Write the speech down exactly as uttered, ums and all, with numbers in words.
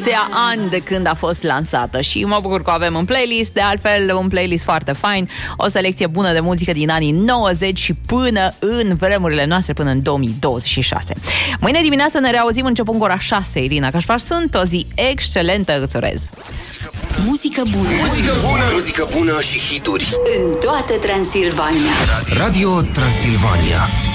atâția ani de când a fost lansată și mă bucur că o avem în playlist, de altfel un playlist foarte fain, o selecție bună de muzică din anii nouăzeci și până în vremurile noastre, până în două mii douăzeci și șase. Mâine dimineață ne reauzim începând cu ora șase, Irina Cașpar sunt, o zi excelentă, îți urez. Muzică bună. Muzică bună, muzică bună și hituri în toată Transilvania. Radio Transilvania.